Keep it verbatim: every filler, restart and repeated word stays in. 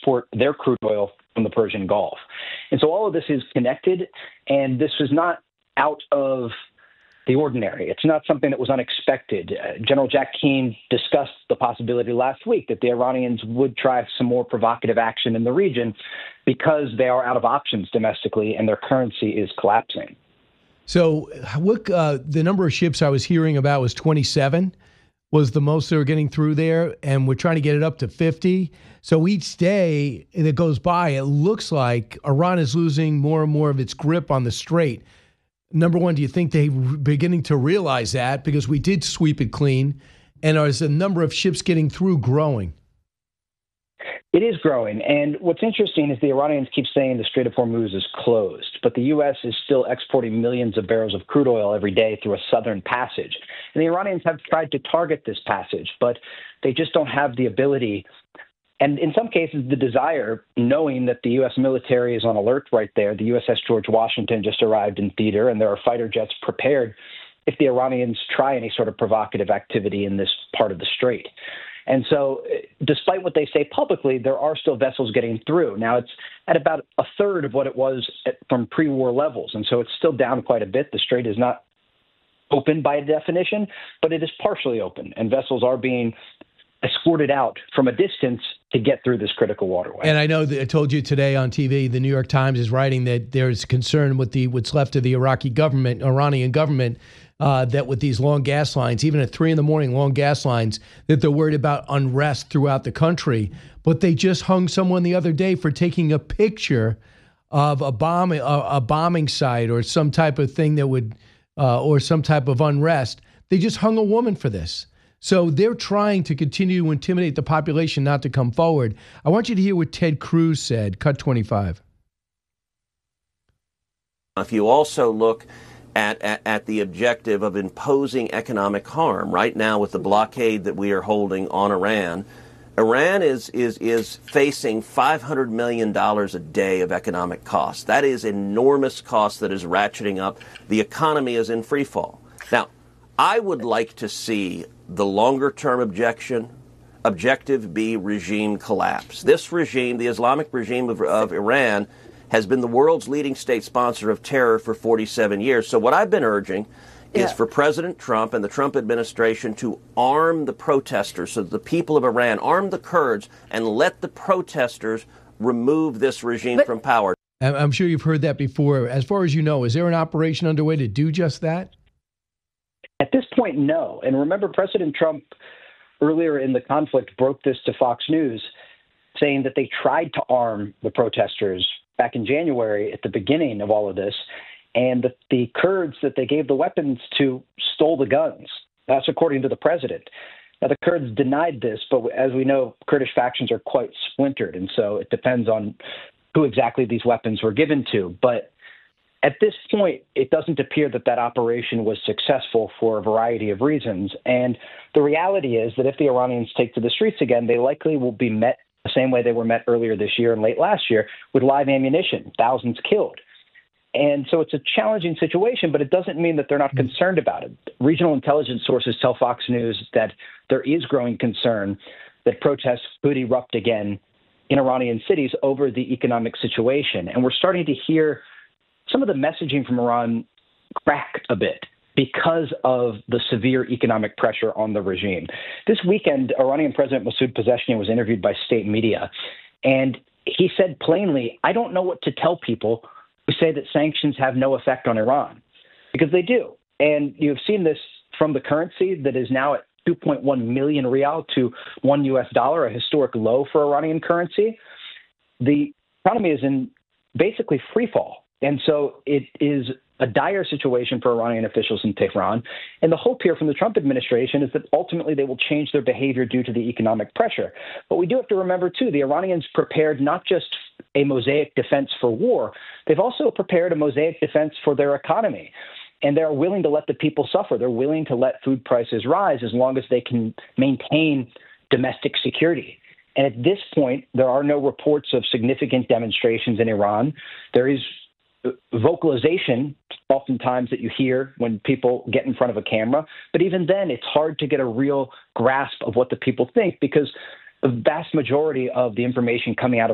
export their crude oil from the Persian Gulf. And so all of this is connected, and this was not out of the ordinary. It's not something that was unexpected. Uh, General Jack Keane discussed the possibility last week that the Iranians would try some more provocative action in the region because they are out of options domestically and their currency is collapsing. So what uh, the number of ships I was hearing about was twenty-seven was the most they were getting through there, and we're trying to get it up to fifty. So each day that goes by, it looks like Iran is losing more and more of its grip on the strait. Number one, do you think they're beginning to realize that? Because we did sweep it clean. And is the number of ships getting through growing? It is growing. And what's interesting is the Iranians keep saying the Strait of Hormuz is closed, but the U S is still exporting millions of barrels of crude oil every day through a southern passage. And the Iranians have tried to target this passage, but they just don't have the ability. And in some cases, the desire, knowing that the U S military is on alert right there. The U S S George Washington just arrived in theater, and there are fighter jets prepared if the Iranians try any sort of provocative activity in this part of the strait. And so despite what they say publicly, there are still vessels getting through. Now, it's at about a third of what it was at, from pre-war levels. And so it's still down quite a bit. The strait is not open by definition, but it is partially open, and vessels are being escorted out from a distance to get through this critical waterway. And I know that I told you today on T V, the New York Times is writing that there's concern with the what's left of the Iraqi government, Iranian government, uh, that with these long gas lines, even at three in the morning, long gas lines, that they're worried about unrest throughout the country. But they just hung someone the other day for taking a picture of a bomb, a, a bombing site or some type of thing that would, uh, or some type of unrest. They just hung a woman for this. So they're trying to continue to intimidate the population not to come forward. I want you to hear what Ted Cruz said, cut twenty-five. If you also look at, at, at the objective of imposing economic harm, right now with the blockade that we are holding on Iran, Iran is, is, is facing five hundred million dollars a day of economic costs. That is enormous cost that is ratcheting up. The economy is in free fall. Now, I would like to see the longer-term objection, objective be regime collapse. This regime, the Islamic regime of, of Iran, has been the world's leading state sponsor of terror for forty-seven years. So what I've been urging yeah. is for President Trump and the Trump administration to arm the protesters, so that the people of Iran arm the Kurds and let the protesters remove this regime but, from power. I'm sure you've heard that before. As far as you know, is there an operation underway to do just that? At this point, no. And remember, President Trump earlier in the conflict broke this to Fox News, saying that they tried to arm the protesters back in January at the beginning of all of this, and that the Kurds that they gave the weapons to stole the guns. That's according to the president. Now, the Kurds denied this, but as we know, Kurdish factions are quite splintered, and so it depends on who exactly these weapons were given to. But at this point, it doesn't appear that that operation was successful for a variety of reasons. And the reality is that if the Iranians take to the streets again, they likely will be met the same way they were met earlier this year and late last year, with live ammunition, thousands killed. And so it's a challenging situation, but it doesn't mean that they're not concerned about it. Regional intelligence sources tell Fox News that there is growing concern that protests could erupt again in Iranian cities over the economic situation. And we're starting to hear some of the messaging from Iran crack a bit because of the severe economic pressure on the regime. This weekend, Iranian President Masoud Pezeshkian was interviewed by state media, and he said plainly, I don't know what to tell people who say that sanctions have no effect on Iran, because they do. And you've seen this from the currency that is now at two point one million rial to one U S dollar, a historic low for Iranian currency. The economy is in basically free fall. And so it is a dire situation for Iranian officials in Tehran. And the hope here from the Trump administration is that ultimately they will change their behavior due to the economic pressure. But we do have to remember, too, the Iranians prepared not just a mosaic defense for war, they've also prepared a mosaic defense for their economy. And they're willing to let the people suffer. They're willing to let food prices rise as long as they can maintain domestic security. And at this point, there are no reports of significant demonstrations in Iran. There is vocalization oftentimes that you hear when people get in front of a camera. But even then, it's hard to get a real grasp of what the people think, because the vast majority of the information coming out of